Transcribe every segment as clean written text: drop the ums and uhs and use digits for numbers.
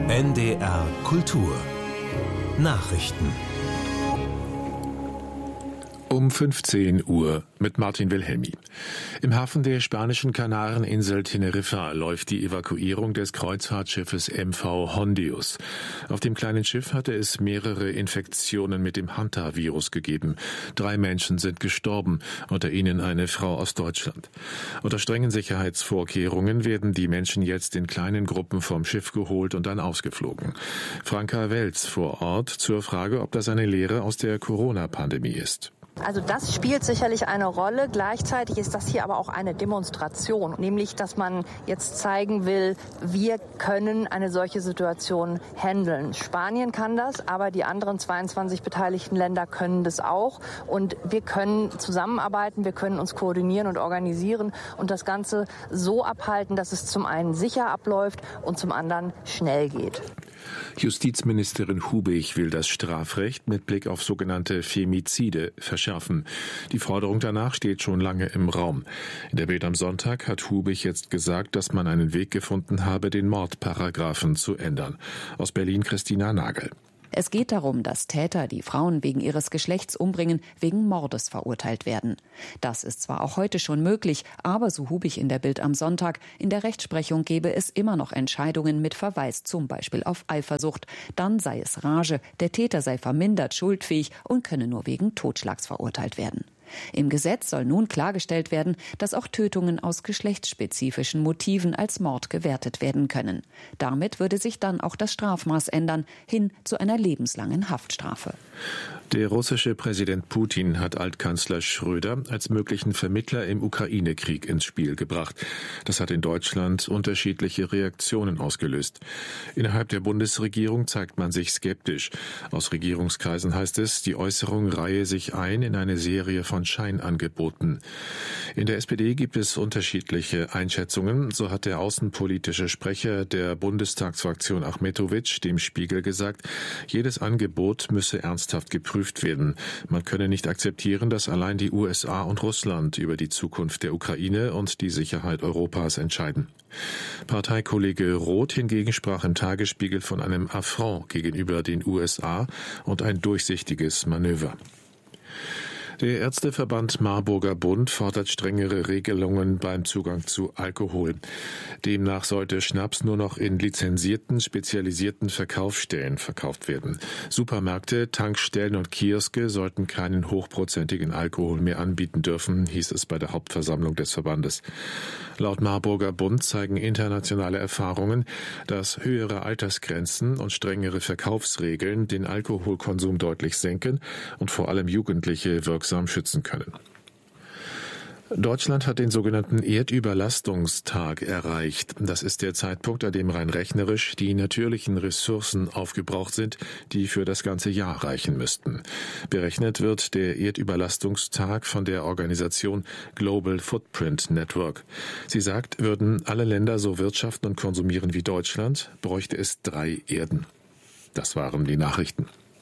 NDR Kultur Nachrichten um 15 Uhr mit Martin Wilhelmi. Im Hafen der spanischen Kanareninsel Teneriffa läuft die Evakuierung des Kreuzfahrtschiffes MV Hondius. Auf dem kleinen Schiff hatte es mehrere Infektionen mit dem Hantavirus gegeben. 3 Menschen sind gestorben, unter ihnen eine Frau aus Deutschland. Unter strengen Sicherheitsvorkehrungen werden die Menschen jetzt in kleinen Gruppen vom Schiff geholt und dann ausgeflogen. Franka Welz vor Ort zur Frage, ob das eine Lehre aus der Corona-Pandemie ist. Also das spielt sicherlich eine Rolle. Gleichzeitig ist das hier aber auch eine Demonstration, nämlich dass man jetzt zeigen will, wir können eine solche Situation handeln. Spanien kann das, aber die anderen 22 beteiligten Länder können das auch. Und wir können zusammenarbeiten, wir können uns koordinieren und organisieren und das Ganze so abhalten, dass es zum einen sicher abläuft und zum anderen schnell geht. Justizministerin Hubig will das Strafrecht mit Blick auf sogenannte Femizide verschärfen. Die Forderung danach steht schon lange im Raum. In der Bild am Sonntag hat Hubig jetzt gesagt, dass man einen Weg gefunden habe, den Mordparagraphen zu ändern. Aus Berlin Christina Nagel. Es geht darum, dass Täter, die Frauen wegen ihres Geschlechts umbringen, wegen Mordes verurteilt werden. Das ist zwar auch heute schon möglich, aber so Hubig in der Bild am Sonntag, in der Rechtsprechung gebe es immer noch Entscheidungen mit Verweis zum Beispiel auf Eifersucht. Dann sei es Rage, der Täter sei vermindert schuldfähig und könne nur wegen Totschlags verurteilt werden. Im Gesetz soll nun klargestellt werden, dass auch Tötungen aus geschlechtsspezifischen Motiven als Mord gewertet werden können. Damit würde sich dann auch das Strafmaß ändern, hin zu einer lebenslangen Haftstrafe. Der russische Präsident Putin hat Altkanzler Schröder als möglichen Vermittler im Ukraine-Krieg ins Spiel gebracht. Das hat in Deutschland unterschiedliche Reaktionen ausgelöst. Innerhalb der Bundesregierung zeigt man sich skeptisch. Aus Regierungskreisen heißt es, die Äußerung reihe sich ein in eine Serie von Scheinangeboten. In der SPD gibt es unterschiedliche Einschätzungen. So hat der außenpolitische Sprecher der Bundestagsfraktion Achmetowitsch dem Spiegel gesagt, jedes Angebot müsse ernsthaft geprüft werden. Man könne nicht akzeptieren, dass allein die USA und Russland über die Zukunft der Ukraine und die Sicherheit Europas entscheiden. Parteikollege Roth hingegen sprach im Tagesspiegel von einem Affront gegenüber den USA und ein durchsichtiges Manöver. Der Ärzteverband Marburger Bund fordert strengere Regelungen beim Zugang zu Alkohol. Demnach sollte Schnaps nur noch in lizenzierten, spezialisierten Verkaufsstellen verkauft werden. Supermärkte, Tankstellen und Kioske sollten keinen hochprozentigen Alkohol mehr anbieten dürfen, hieß es bei der Hauptversammlung des Verbandes. Laut Marburger Bund zeigen internationale Erfahrungen, dass höhere Altersgrenzen und strengere Verkaufsregeln den Alkoholkonsum deutlich senken und vor allem Jugendliche wirksam schützen können. Deutschland hat den sogenannten Erdüberlastungstag erreicht. Das ist der Zeitpunkt, an dem rein rechnerisch die natürlichen Ressourcen aufgebraucht sind, die für das ganze Jahr reichen müssten. Berechnet wird der Erdüberlastungstag von der Organisation Global Footprint Network. Sie sagt, würden alle Länder so wirtschaften und konsumieren wie Deutschland, bräuchte es 3 Erden. Das waren die Nachrichten.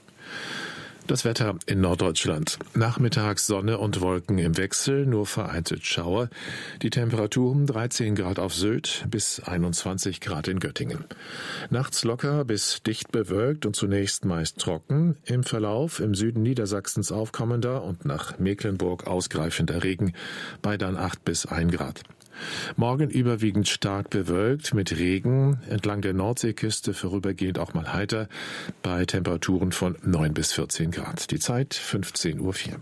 Das Wetter in Norddeutschland. Nachmittags Sonne und Wolken im Wechsel, nur vereinzelt Schauer. Die Temperaturen 13 Grad auf Sylt bis 21 Grad in Göttingen. Nachts locker bis dicht bewölkt und zunächst meist trocken. Im Verlauf im Süden Niedersachsens aufkommender und nach Mecklenburg ausgreifender Regen bei dann 8 bis 1 Grad. Morgen überwiegend stark bewölkt mit Regen, entlang der Nordseeküste vorübergehend auch mal heiter, bei Temperaturen von 9 bis 14 Grad. Die Zeit 15:04 Uhr.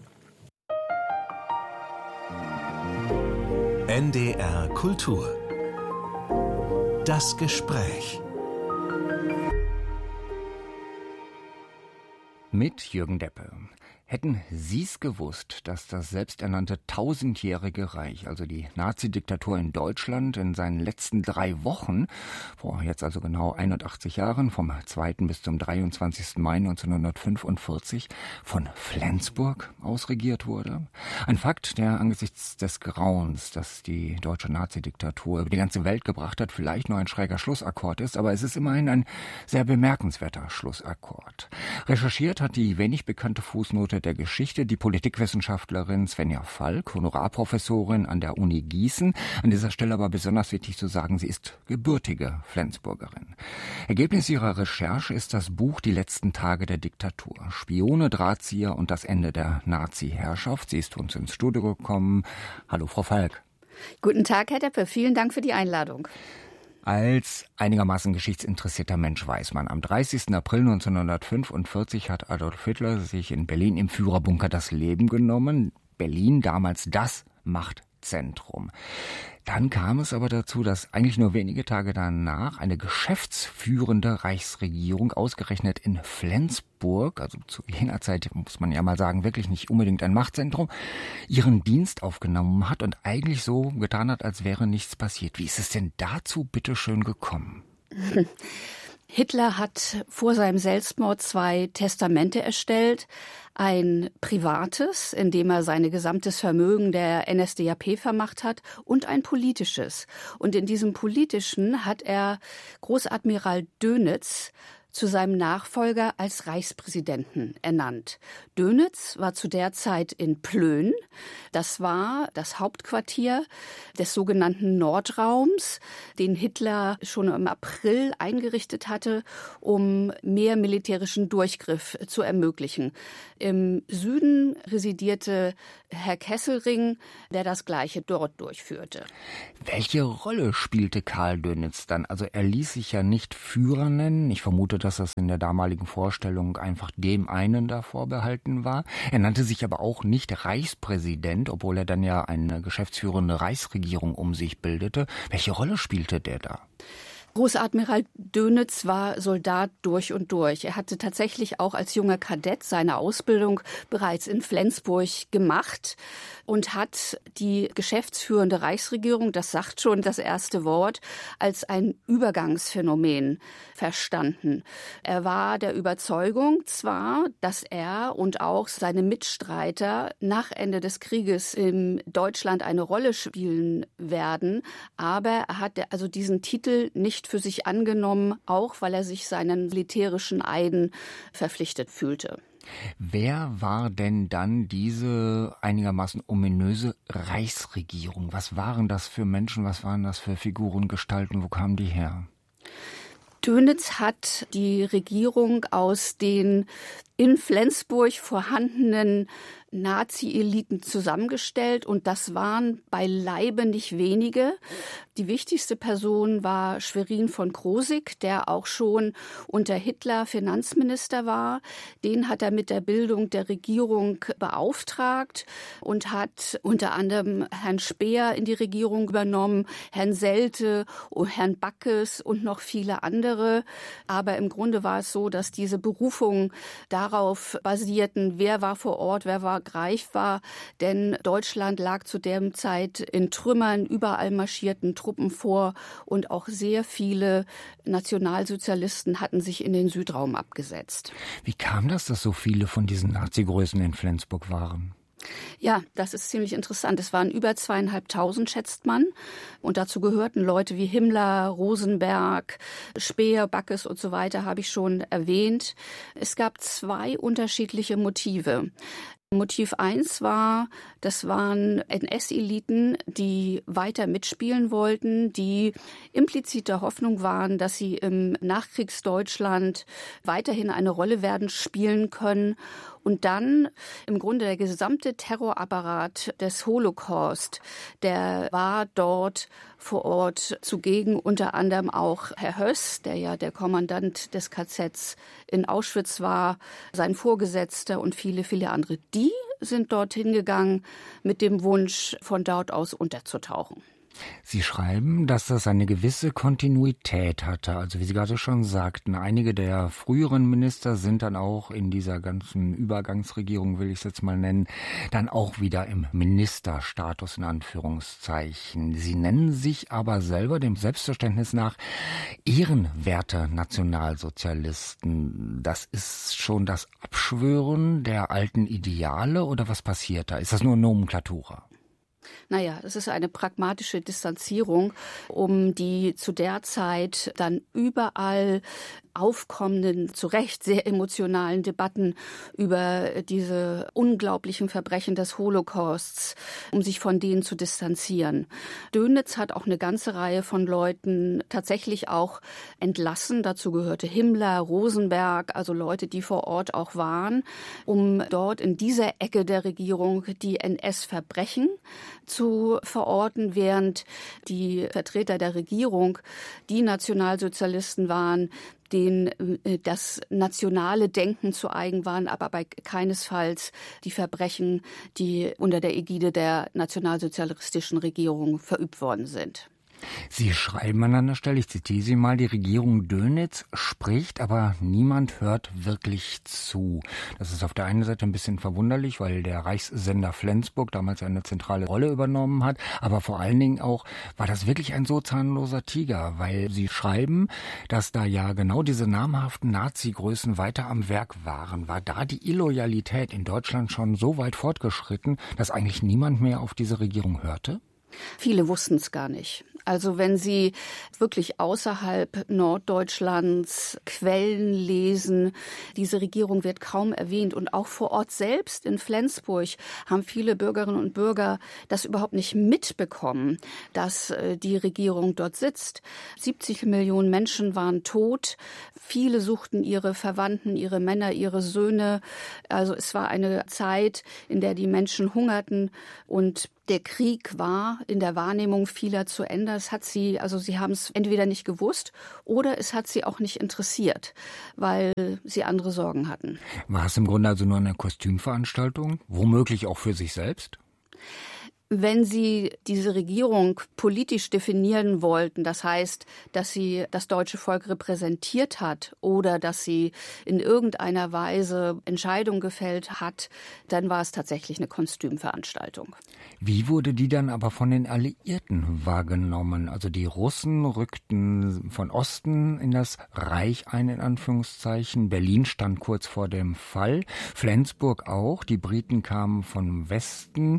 NDR Kultur. Das Gespräch. Mit Jürgen Deppe. Hätten Sie's gewusst, dass das selbsternannte 1000-jährige Reich, also die Nazi-Diktatur in Deutschland, in seinen letzten 3 Wochen, vor jetzt also genau 81 Jahren, vom 2. bis zum 23. Mai 1945, von Flensburg aus regiert wurde? Ein Fakt, der angesichts des Grauens, das die deutsche Nazi-Diktatur über die ganze Welt gebracht hat, vielleicht nur ein schräger Schlussakkord ist, aber es ist immerhin ein sehr bemerkenswerter Schlussakkord. Recherchiert hat die wenig bekannte Fußnote der Geschichte, die Politikwissenschaftlerin Svenja Falk, Honorarprofessorin an der Uni Gießen. An dieser Stelle aber besonders wichtig zu sagen, sie ist gebürtige Flensburgerin. Ergebnis ihrer Recherche ist das Buch Die letzten Tage der Diktatur. Spione, Drahtzieher und das Ende der Nazi-Herrschaft. Sie ist zu uns ins Studio gekommen. Hallo, Frau Falk. Guten Tag, Herr Deppe. Vielen Dank für die Einladung. Als einigermaßen geschichtsinteressierter Mensch weiß man, am 30. April 1945 hat Adolf Hitler sich in Berlin im Führerbunker das Leben genommen. Berlin, damals das Machtzentrum. Dann kam es aber dazu, dass eigentlich nur wenige Tage danach eine geschäftsführende Reichsregierung, ausgerechnet in Flensburg, also zu jener Zeit, muss man ja mal sagen, wirklich nicht unbedingt ein Machtzentrum, ihren Dienst aufgenommen hat und eigentlich so getan hat, als wäre nichts passiert. Wie ist es denn dazu bitteschön gekommen? Hitler hat vor seinem Selbstmord 2 Testamente erstellt. Ein privates, in dem er sein gesamtes Vermögen der NSDAP vermacht hat, und ein politisches. Und in diesem politischen hat er Großadmiral Dönitz zu seinem Nachfolger als Reichspräsidenten ernannt. Dönitz war zu der Zeit in Plön. Das war das Hauptquartier des sogenannten Nordraums, den Hitler schon im April eingerichtet hatte, um mehr militärischen Durchgriff zu ermöglichen. Im Süden residierte Herr Kesselring, der das Gleiche dort durchführte. Welche Rolle spielte Karl Dönitz dann? Also er ließ sich ja nicht Führer nennen. Ich vermute, dass das in der damaligen Vorstellung einfach dem einen da vorbehalten war. Er nannte sich aber auch nicht Reichspräsident, obwohl er dann ja eine geschäftsführende Reichsregierung um sich bildete. Welche Rolle spielte der da? Großadmiral Dönitz war Soldat durch und durch. Er hatte tatsächlich auch als junger Kadett seine Ausbildung bereits in Flensburg gemacht und hat die geschäftsführende Reichsregierung, das sagt schon das erste Wort, als ein Übergangsphänomen verstanden. Er war der Überzeugung zwar, dass er und auch seine Mitstreiter nach Ende des Krieges in Deutschland eine Rolle spielen werden, aber er hat also diesen Titel nicht für sich angenommen, auch weil er sich seinen militärischen Eiden verpflichtet fühlte. Wer war denn dann diese einigermaßen ominöse Reichsregierung? Was waren das für Menschen, was waren das für Figuren, Gestalten, wo kamen die her? Dönitz hat die Regierung aus den in Flensburg vorhandenen Nazi-Eliten zusammengestellt, und das waren beileibe nicht wenige. Die wichtigste Person war Schwerin von Krosigk, der auch schon unter Hitler Finanzminister war. Den hat er mit der Bildung der Regierung beauftragt und hat unter anderem Herrn Speer in die Regierung übernommen, Herrn Selte, Herrn Backes und noch viele andere. Aber im Grunde war es so, dass diese Berufungen darauf basierten, wer war vor Ort, wer war greifbar, denn Deutschland lag zu der Zeit in Trümmern, überall marschierten Truppen vor und auch sehr viele Nationalsozialisten hatten sich in den Südraum abgesetzt. Wie kam das, dass so viele von diesen Nazi-Größen in Flensburg waren? Ja, das ist ziemlich interessant. Es waren über 2.500, schätzt man. Und dazu gehörten Leute wie Himmler, Rosenberg, Speer, Backes und so weiter, habe ich schon erwähnt. Es gab 2 unterschiedliche Motive. Motiv 1 war, das waren NS-Eliten, die weiter mitspielen wollten, die implizit der Hoffnung waren, dass sie im Nachkriegsdeutschland weiterhin eine Rolle werden spielen können. Und dann im Grunde der gesamte Terrorapparat des Holocaust, der war dort vor Ort zugegen, unter anderem auch Herr Höss, der ja der Kommandant des KZs in Auschwitz war, sein Vorgesetzter und viele, viele andere. Die sind dorthin gegangen mit dem Wunsch, von dort aus unterzutauchen. Sie schreiben, dass das eine gewisse Kontinuität hatte. Also wie Sie gerade schon sagten, einige der früheren Minister sind dann auch in dieser ganzen Übergangsregierung, will ich es jetzt mal nennen, dann auch wieder im Ministerstatus in Anführungszeichen. Sie nennen sich aber selber dem Selbstverständnis nach ehrenwerte Nationalsozialisten. Das ist schon das Abschwören der alten Ideale oder was passiert da? Ist das nur Nomenklatura? Naja, es ist eine pragmatische Distanzierung, um die zu der Zeit dann überall aufkommenden, zu Recht sehr emotionalen Debatten über diese unglaublichen Verbrechen des Holocausts, um sich von denen zu distanzieren. Dönitz hat auch eine ganze Reihe von Leuten tatsächlich auch entlassen. Dazu gehörte Himmler, Rosenberg, also Leute, die vor Ort auch waren, um dort in dieser Ecke der Regierung die NS-Verbrechen zu verorten, während die Vertreter der Regierung, die Nationalsozialisten waren, denen das nationale Denken zu eigen waren, aber bei keinesfalls die Verbrechen, die unter der Ägide der nationalsozialistischen Regierung verübt worden sind. Sie schreiben an einer Stelle, ich zitiere Sie mal, die Regierung Dönitz spricht, aber niemand hört wirklich zu. Das ist auf der einen Seite ein bisschen verwunderlich, weil der Reichssender Flensburg damals eine zentrale Rolle übernommen hat, aber vor allen Dingen auch, war das wirklich ein so zahnloser Tiger, weil Sie schreiben, dass da ja genau diese namhaften Nazi-Größen weiter am Werk waren. War da die Illoyalität in Deutschland schon so weit fortgeschritten, dass eigentlich niemand mehr auf diese Regierung hörte? Viele wussten es gar nicht. Also wenn Sie wirklich außerhalb Norddeutschlands Quellen lesen, diese Regierung wird kaum erwähnt. Und auch vor Ort selbst in Flensburg haben viele Bürgerinnen und Bürger das überhaupt nicht mitbekommen, dass die Regierung dort sitzt. 70 Millionen Menschen waren tot. Viele suchten ihre Verwandten, ihre Männer, ihre Söhne. Also es war eine Zeit, in der die Menschen hungerten und der Krieg war in der Wahrnehmung vieler zu Ende. Sie haben es entweder nicht gewusst oder es hat sie auch nicht interessiert, weil sie andere Sorgen hatten. War es im Grunde also nur eine Kostümveranstaltung, womöglich auch für sich selbst? Wenn Sie diese Regierung politisch definieren wollten, das heißt, dass sie das deutsche Volk repräsentiert hat oder dass sie in irgendeiner Weise Entscheidungen gefällt hat, dann war es tatsächlich eine Kostümveranstaltung. Wie wurde die dann aber von den Alliierten wahrgenommen? Also die Russen rückten von Osten in das Reich ein, in Anführungszeichen. Berlin stand kurz vor dem Fall, Flensburg auch. Die Briten kamen von Westen.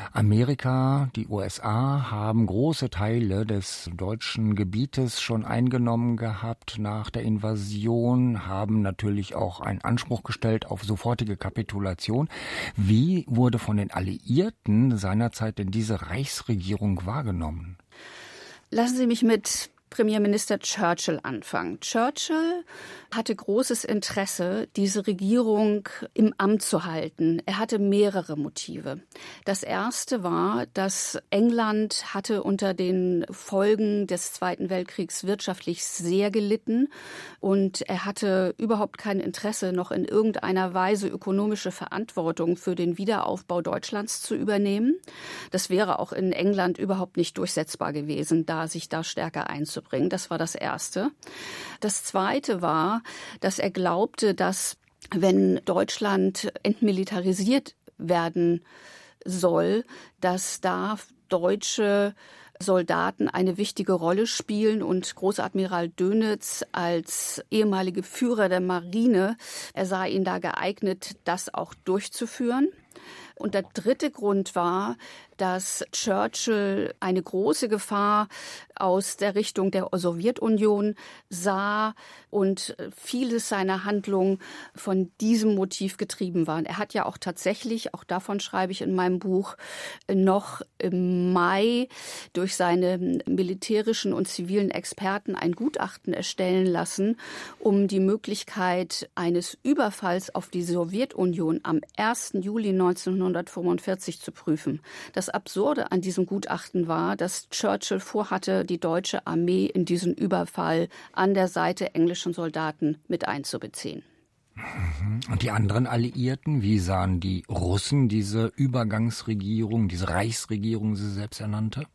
Amerika, die USA haben große Teile des deutschen Gebietes schon eingenommen gehabt nach der Invasion, haben natürlich auch einen Anspruch gestellt auf sofortige Kapitulation. Wie wurde von den Alliierten seinerzeit denn diese Reichsregierung wahrgenommen? Lassen Sie mich mit Premierminister Churchill anfangen. Churchill hatte großes Interesse, diese Regierung im Amt zu halten. Er hatte mehrere Motive. Das erste war, dass England hatte unter den Folgen des Zweiten Weltkriegs wirtschaftlich sehr gelitten und er hatte überhaupt kein Interesse, noch in irgendeiner Weise ökonomische Verantwortung für den Wiederaufbau Deutschlands zu übernehmen. Das wäre auch in England überhaupt nicht durchsetzbar gewesen, sich da stärker einzubringen. Das war das Erste. Das Zweite war, dass er glaubte, dass wenn Deutschland entmilitarisiert werden soll, dass da deutsche Soldaten eine wichtige Rolle spielen und Großadmiral Dönitz als ehemalige Führer der Marine, er sah ihn da geeignet, das auch durchzuführen. Und der dritte Grund war, dass Churchill eine große Gefahr aus der Richtung der Sowjetunion sah und vieles seiner Handlungen von diesem Motiv getrieben waren. Er hat ja auch tatsächlich, auch davon schreibe ich in meinem Buch, noch im Mai durch seine militärischen und zivilen Experten ein Gutachten erstellen lassen, um die Möglichkeit eines Überfalls auf die Sowjetunion am 1. Juli 1945 zu prüfen. Das Absurde an diesem Gutachten war, dass Churchill vorhatte, die deutsche Armee in diesen Überfall an der Seite englischen Soldaten mit einzubeziehen. Und die anderen Alliierten, wie sahen die Russen diese Übergangsregierung, diese Reichsregierung, sie selbst ernannte?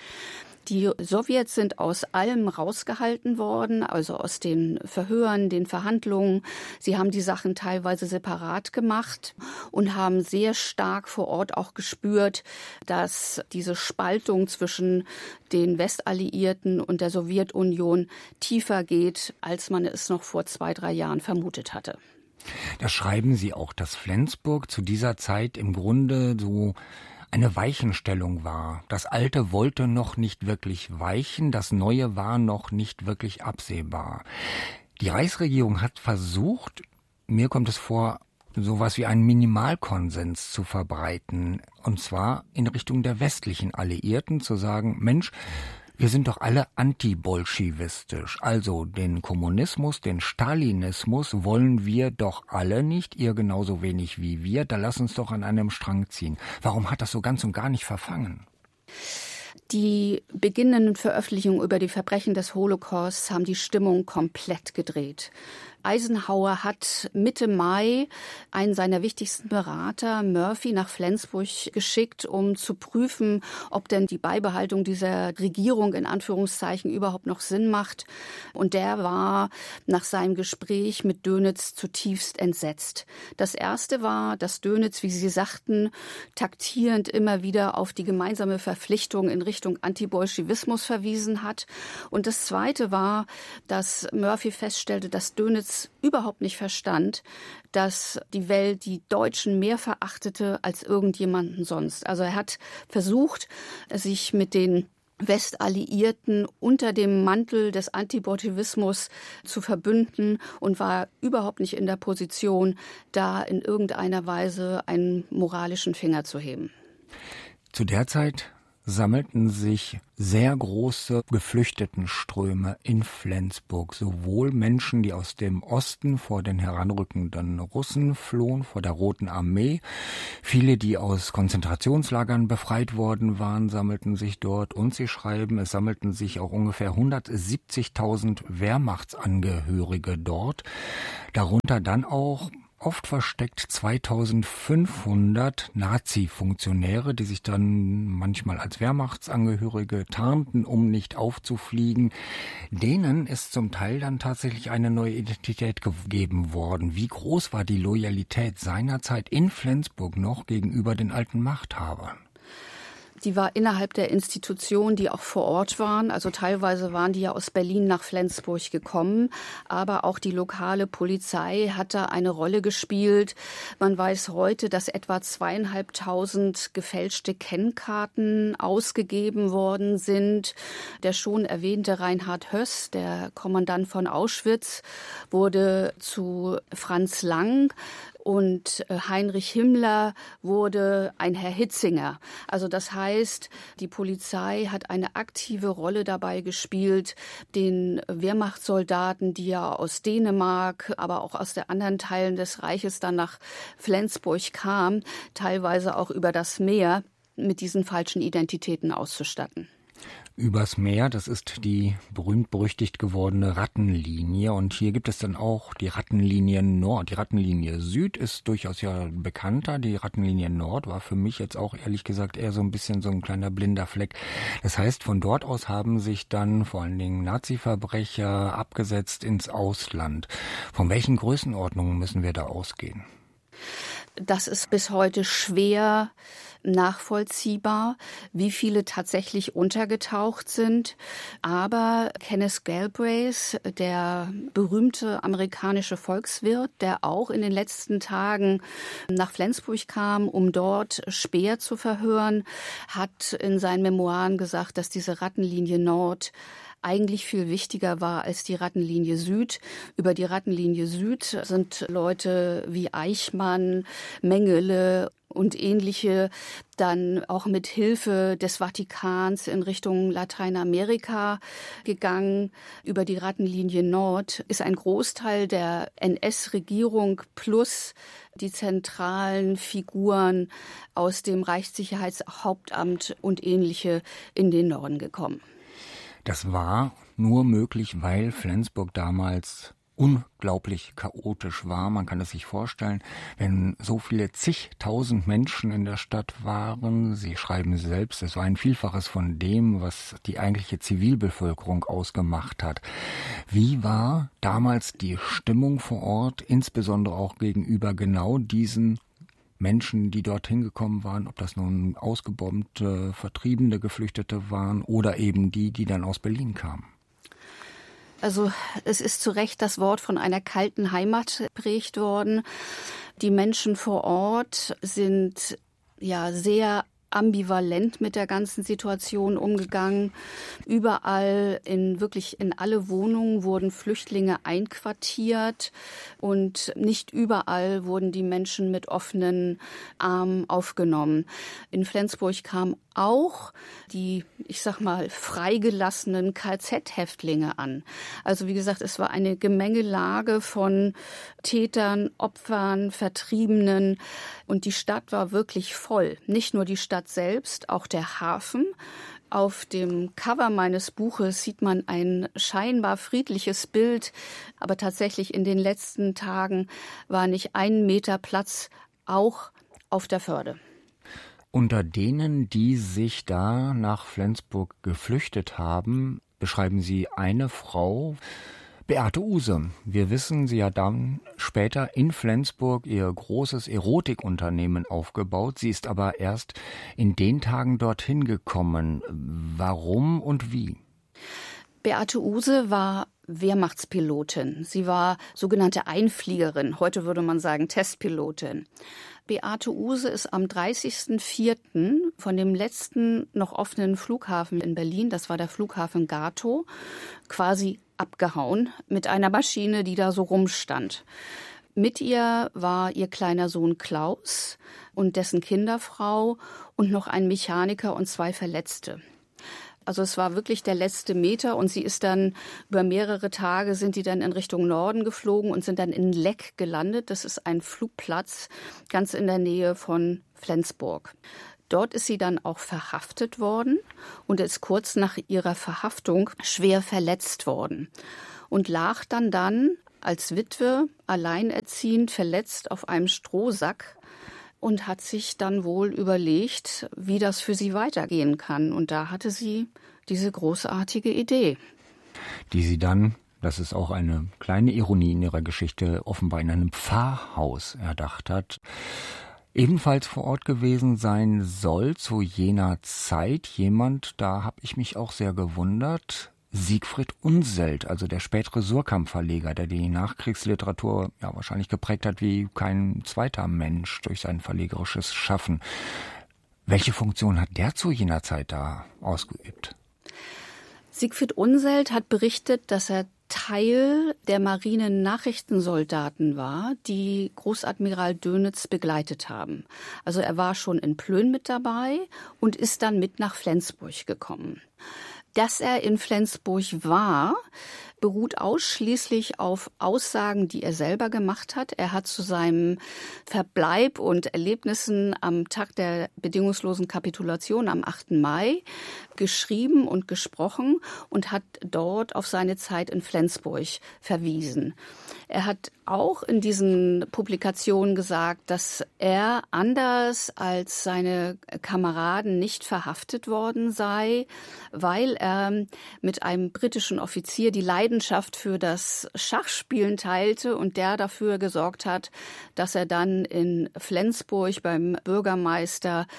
Die Sowjets sind aus allem rausgehalten worden, also aus den Verhören, den Verhandlungen. Sie haben die Sachen teilweise separat gemacht und haben sehr stark vor Ort auch gespürt, dass diese Spaltung zwischen den Westalliierten und der Sowjetunion tiefer geht, als man es noch vor 2-3 Jahren vermutet hatte. Da schreiben Sie auch, dass Flensburg zu dieser Zeit im Grunde so eine Weichenstellung war. Das Alte wollte noch nicht wirklich weichen, das Neue war noch nicht wirklich absehbar. Die Reichsregierung hat versucht, mir kommt es vor, sowas wie einen Minimalkonsens zu verbreiten. Und zwar in Richtung der westlichen Alliierten, zu sagen, Mensch, wir sind doch alle antibolschewistisch. Also den Kommunismus, den Stalinismus wollen wir doch alle nicht, ihr genauso wenig wie wir. Da lass uns doch an einem Strang ziehen. Warum hat das so ganz und gar nicht verfangen? Die beginnenden Veröffentlichungen über die Verbrechen des Holocausts haben die Stimmung komplett gedreht. Eisenhower hat Mitte Mai einen seiner wichtigsten Berater, Murphy, nach Flensburg geschickt, um zu prüfen, ob denn die Beibehaltung dieser Regierung in Anführungszeichen überhaupt noch Sinn macht. Und der war nach seinem Gespräch mit Dönitz zutiefst entsetzt. Das erste war, dass Dönitz, wie Sie sagten, taktierend immer wieder auf die gemeinsame Verpflichtung in Richtung Antibolschewismus verwiesen hat. Und das zweite war, dass Murphy feststellte, dass Dönitz überhaupt nicht verstand, dass die Welt die Deutschen mehr verachtete als irgendjemanden sonst. Also er hat versucht, sich mit den Westalliierten unter dem Mantel des Antibolschewismus zu verbünden und war überhaupt nicht in der Position, da in irgendeiner Weise einen moralischen Finger zu heben. Zu der Zeit sammelten sich sehr große Geflüchtetenströme in Flensburg. Sowohl Menschen, die aus dem Osten vor den heranrückenden Russen flohen, vor der Roten Armee. Viele, die aus Konzentrationslagern befreit worden waren, sammelten sich dort. Und sie schreiben, es sammelten sich auch ungefähr 170.000 Wehrmachtsangehörige dort. Darunter dann auch oft versteckt 2500 Nazi-Funktionäre, die sich dann manchmal als Wehrmachtsangehörige tarnten, um nicht aufzufliegen. Denen ist zum Teil dann tatsächlich eine neue Identität gegeben worden. Wie groß war die Loyalität seinerzeit in Flensburg noch gegenüber den alten Machthabern? Die war innerhalb der Institutionen, die auch vor Ort waren. Also teilweise waren die ja aus Berlin nach Flensburg gekommen. Aber auch die lokale Polizei hat da eine Rolle gespielt. Man weiß heute, dass etwa 2500 gefälschte Kennkarten ausgegeben worden sind. Der schon erwähnte Reinhard Höss, der Kommandant von Auschwitz, wurde zu Franz Lang. Und Heinrich Himmler wurde ein Herr Hitzinger. Also das heißt, die Polizei hat eine aktive Rolle dabei gespielt, den Wehrmachtssoldaten, die ja aus Dänemark, aber auch aus den anderen Teilen des Reiches dann nach Flensburg kamen, teilweise auch über das Meer mit diesen falschen Identitäten auszustatten. Übers Meer, das ist die berühmt-berüchtigt gewordene Rattenlinie. Und hier gibt es dann auch die Rattenlinie Nord. Die Rattenlinie Süd ist durchaus ja bekannter. Die Rattenlinie Nord war für mich jetzt auch ehrlich gesagt eher so ein bisschen so ein kleiner blinder Fleck. Das heißt, von dort aus haben sich dann vor allen Dingen Nazi-Verbrecher abgesetzt ins Ausland. Von welchen Größenordnungen müssen wir da ausgehen? Das ist bis heute schwer nachvollziehbar, wie viele tatsächlich untergetaucht sind. Aber Kenneth Galbraith, der berühmte amerikanische Volkswirt, der auch in den letzten Tagen nach Flensburg kam, um dort Speer zu verhören, hat in seinen Memoiren gesagt, dass diese Rattenlinie Nord eigentlich viel wichtiger war als die Rattenlinie Süd. Über die Rattenlinie Süd sind Leute wie Eichmann, Mengele und ähnliche dann auch mit Hilfe des Vatikans in Richtung Lateinamerika gegangen. Über die Rattenlinie Nord ist ein Großteil der NS-Regierung plus die zentralen Figuren aus dem Reichssicherheitshauptamt und ähnliche in den Norden gekommen. Das war nur möglich, weil Flensburg damals unglaublich chaotisch war. Man kann es sich vorstellen, wenn so viele zigtausend Menschen in der Stadt waren. Sie schreiben selbst, es war ein Vielfaches von dem, was die eigentliche Zivilbevölkerung ausgemacht hat. Wie war damals die Stimmung vor Ort, insbesondere auch gegenüber genau diesen Menschen, die dorthin gekommen waren, ob das nun ausgebombte, Vertriebene, Geflüchtete waren oder eben die dann aus Berlin kamen? Also es ist zu Recht das Wort von einer kalten Heimat geprägt worden. Die Menschen vor Ort sind ja sehr ambivalent mit der ganzen Situation umgegangen. Überall, wirklich in alle Wohnungen wurden Flüchtlinge einquartiert und nicht überall wurden die Menschen mit offenen Armen aufgenommen. In Flensburg kamen auch die, freigelassenen KZ-Häftlinge an. Also wie gesagt, es war eine Gemengelage von Tätern, Opfern, Vertriebenen und die Stadt war wirklich voll. Nicht nur die Stadt selbst, auch der Hafen. Auf dem Cover meines Buches sieht man ein scheinbar friedliches Bild, aber tatsächlich in den letzten Tagen war nicht ein Meter Platz, auch auf der Förde. Unter denen, die sich da nach Flensburg geflüchtet haben, beschreiben Sie eine Frau, Beate Uhse. Wir wissen, sie hat dann später in Flensburg ihr großes Erotikunternehmen aufgebaut. Sie ist aber erst in den Tagen dorthin gekommen. Warum und wie? Beate Uhse war Wehrmachtspilotin. Sie war sogenannte Einfliegerin. Heute würde man sagen Testpilotin. Beate Uhse ist am 30.04. von dem letzten noch offenen Flughafen in Berlin, das war der Flughafen Gatow, quasi abgehauen mit einer Maschine, die da so rumstand. Mit ihr war ihr kleiner Sohn Klaus und dessen Kinderfrau und noch ein Mechaniker und 2 Verletzte. Also es war wirklich der letzte Meter und sie ist dann über mehrere Tage sind die dann in Richtung Norden geflogen und sind dann in Leck gelandet. Das ist ein Flugplatz ganz in der Nähe von Flensburg. Dort ist sie dann auch verhaftet worden und ist kurz nach ihrer Verhaftung schwer verletzt worden und lag dann als Witwe, alleinerziehend, verletzt auf einem Strohsack und hat sich dann wohl überlegt, wie das für sie weitergehen kann. Und da hatte sie diese großartige Idee. Die sie dann, das ist auch eine kleine Ironie in ihrer Geschichte, offenbar in einem Pfarrhaus erdacht hat. Ebenfalls vor Ort gewesen sein soll zu jener Zeit jemand, da habe ich mich auch sehr gewundert, Siegfried Unseld, also der spätere Suhrkamp-Verleger, der die Nachkriegsliteratur ja wahrscheinlich geprägt hat wie kein zweiter Mensch durch sein verlegerisches Schaffen. Welche Funktion hat der zu jener Zeit da ausgeübt? Siegfried Unseld hat berichtet, dass er Teil der Marinen-Nachrichtensoldaten war, die Großadmiral Dönitz begleitet haben. Also er war schon in Plön mit dabei und ist dann mit nach Flensburg gekommen. Dass er in Flensburg war, beruht ausschließlich auf Aussagen, die er selber gemacht hat. Er hat zu seinem Verbleib und Erlebnissen am Tag der bedingungslosen Kapitulation am 8. Mai geschrieben und gesprochen und hat dort auf seine Zeit in Flensburg verwiesen. Er hat auch in diesen Publikationen gesagt, dass er anders als seine Kameraden nicht verhaftet worden sei, weil er mit einem britischen Offizier die Leidenschaft für das Schachspielen teilte und der dafür gesorgt hat, dass er dann in Flensburg beim Bürgermeister